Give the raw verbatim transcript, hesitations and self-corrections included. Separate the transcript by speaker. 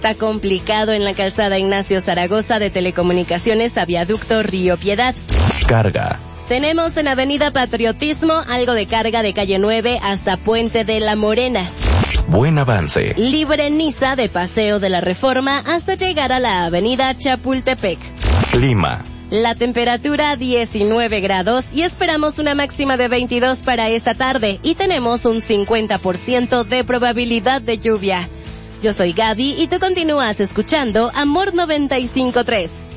Speaker 1: Está complicado en la calzada Ignacio Zaragoza de Telecomunicaciones a Viaducto Río Piedad.
Speaker 2: Carga.
Speaker 1: Tenemos en Avenida Patriotismo algo de carga de calle nueve hasta Puente de la Morena.
Speaker 2: Buen avance.
Speaker 1: Libre Niza de Paseo de la Reforma hasta llegar a la Avenida Chapultepec.
Speaker 2: Clima.
Speaker 1: La temperatura diecinueve grados y esperamos una máxima de veintidós para esta tarde y tenemos un cincuenta por ciento de probabilidad de lluvia. Yo soy Gaby y tú continúas escuchando Amor noventa y cinco punto tres.